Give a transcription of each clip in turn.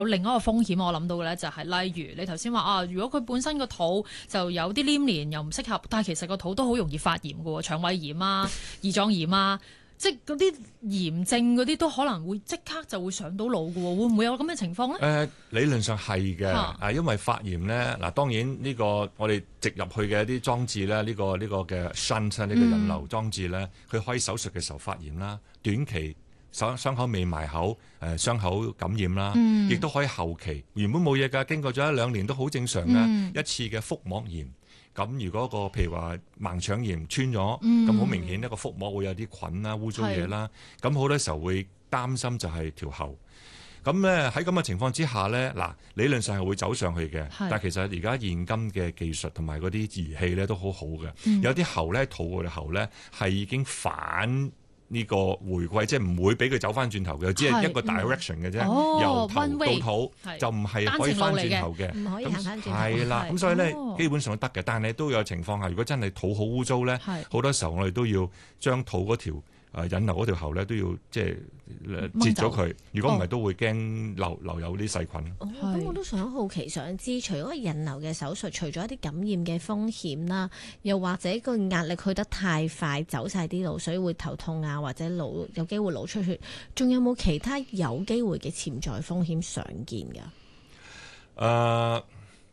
另一個風險我諗到嘅咧就係，例如你頭先話啊，如果佢本身個肚就有啲黏連又唔適合，但係其實個肚都好容易發炎嘅喎，腸胃炎啊、胰臟炎啊，即係嗰啲炎症嗰啲都可能會即刻就會上到腦嘅喎，會唔會有咁嘅情況咧？ 理論上係嘅，因為發炎咧，嗱當然呢個我哋植入去嘅一啲裝置咧，呢個嘅 shunt 呢個引流裝置咧，佢可以手術嘅時候發炎啦，短期傷口未埋口，傷口感染啦，亦都可以後期原本冇嘢㗎，經過咗1-2年都好正常嘅一次嘅腹膜炎。咁如果譬如話盲腸炎穿咗，咁好明顯一個腹膜會有啲菌啦、污糟嘢啦，咁好多時候會擔心就係條喉。咁咧喺咁嘅情況之下咧，嗱理論上係會走上去嘅，但係其實而家現今嘅技術同埋嗰啲儀器咧都好好嘅，有啲喉咧肚嘅喉咧係已經反呢個回歸，即係唔會俾佢走翻轉頭嘅，只係一個 direction 嘅啫，由頭到肚就唔係可以翻轉頭嘅， 唔可以行翻轉頭。 係啦，咁所以咧基本上都得嘅，但係都有情況下，如果真係肚好污糟咧，好多時候我哋都要將肚嗰條引流嗰條喉咧都要即係截咗佢，如果唔係都會驚留有啲細菌。 咁我都想好奇想知，除咗引流嘅手術，除咗一啲感染嘅風險啦，又或者個壓力去得太快，走晒啲腦水會頭痛啊，或者腦有機會腦出血，仲有冇其他有機會嘅潛在風險常見㗎？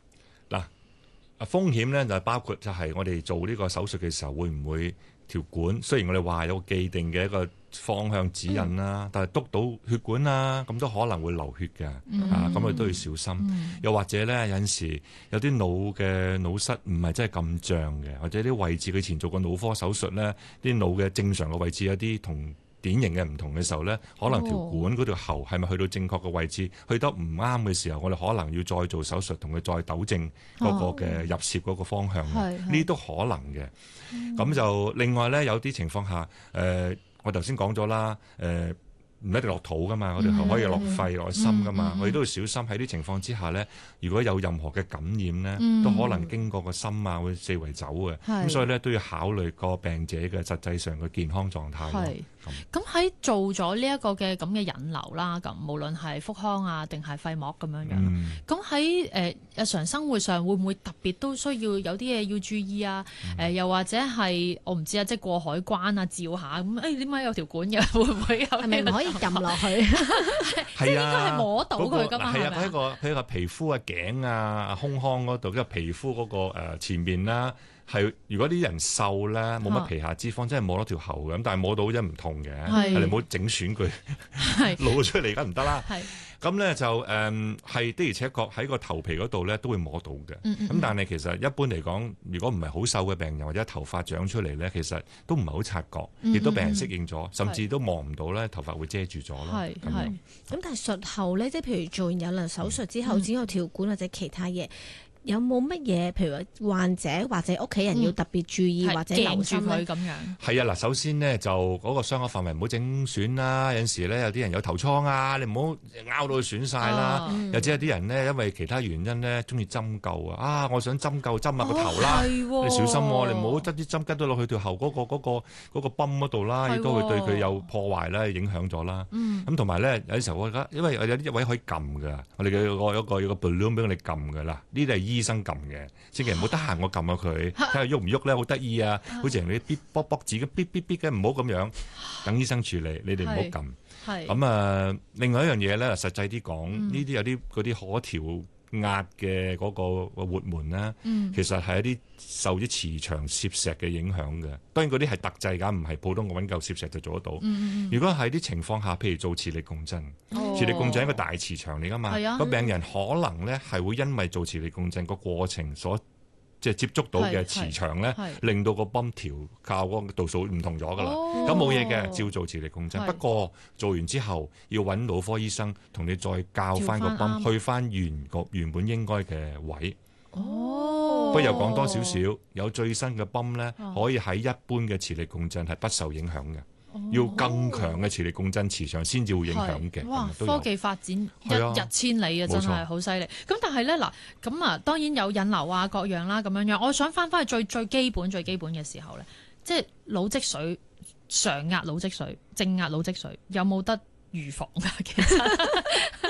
風險咧就包括就係我哋做呢個手術嘅時候會唔會條管，雖然我哋話有個既定嘅一個方向指引啦，但係督到血管啦，咁都可能會流血嘅，咁我哋都要小心。又或者咧有陣時有啲腦室唔係真係咁脹嘅，或者啲位置佢以前做過腦科手術咧，啲腦嘅正常嘅位置有啲同典型嘅唔同嘅時候咧，可能條管嗰條喉係咪去到正確嘅位置，去得唔啱嘅時候，我哋可能要再做手術同佢再糾正嗰個嘅入攝嗰個方向，呢啲都可能嘅。咁就另外咧有啲情況下，我頭先講咗啦，唔一定落肚噶嘛，我哋可以落肺落心噶嘛，我哋都要小心喺啲情況之下咧，如果有任何嘅感染咧，都可能經過個心啊會四圍走嘅，咁所以咧都要考慮個病者嘅實際上嘅健康狀態。 咁喺做咗呢一個嘅咁嘅引流啦，咁無論係腹腔啊定係肺膜咁樣樣，咁喺日常生活上會唔會特別都需要有啲嘢要注意啊？又或者係我唔知啊，即係過海關啊照下咁，點解有條管嘅？會唔會有？係咪唔可以撳落去？ 即係應該係摸到佢㗎嘛？ 係啊，佢個皮膚啊、頸啊、胸腔嗰度，即係皮膚嗰個前面啦。係，如果啲人瘦咧，冇乜皮下脂肪，真係摸到條喉嘅，咁但係摸到真係唔痛嘅，你唔好整損佢，露出嚟梗唔得啦。咁咧就係的而且確喺個頭皮嗰度咧都會摸到嘅。咁但係其實一般嚟講，如果唔係好瘦嘅病人或者頭髮長出嚟咧，其實都唔係好察覺，亦都病人適應咗，甚至都望唔到咧，頭髮會遮住咗咯。 咁但係術後咧，即係譬如做完引流手術之後，只有條管或者其他嘢。有冇乜嘢？譬如話患者或者屋企人要特別注意，或者留心佢咁樣。 係啊，嗱，首先呢，就嗰個傷口範圍唔好整損啦。有陣時咧有啲人有頭瘡啊，你唔好拗到佢損晒啦。或者有啲人呢，因為其他原因呢，中意針灸啊，我想針灸針下個頭啦。你小心喎，你唔好執啲針吉到落去條喉嗰個泵嗰度啦，亦都會對佢有破壞啦，影響咗啦。咁同埋咧有啲時候我覺得，因為有啲位可以撳㗎，我哋有個 balloon 俾我哋撳㗎啦。呢啲係醫生撳嘅，千祈唔好得閒我撳下佢，睇下喐唔喐咧，好得意啊！好似人哋啲卜卜字嘅嗶嗶嗶嘅，唔好咁樣，等醫生處理，你哋唔好撳。咁另外一樣嘢咧，實際啲講，呢啲有啲嗰啲可調壓嘅嗰個活門咧，其實係一啲受啲磁場攝石嘅影響嘅。當然嗰啲係特製㗎，唔係普通嘅揾嚿攝石就做得到。如果喺啲情況下，譬如做磁力共振，磁力共振係一個大磁場嚟㗎嘛，個病人可能咧係會因為做磁力共振個過程所即係接觸到嘅磁場咧，令到個泵調校嗰個度數唔同咗㗎啦。咁冇嘢嘅，照做磁力共振。不過做完之後要揾腦科醫生同你再校翻個泵，去翻原本應該嘅位。不過又講多少少，有最新嘅泵咧，可以喺一般嘅磁力共振係不受影響嘅。要更強嘅磁力共振磁場先至會影響嘅。 哇！科技發展一日千里啊，真係好犀利。咁但係咧嗱，咁啊當然有引流啊各樣啦咁樣樣。我想翻去最基本嘅時候咧，即係腦積水、常壓腦積水、正壓腦積水，有冇得預防㗎？其實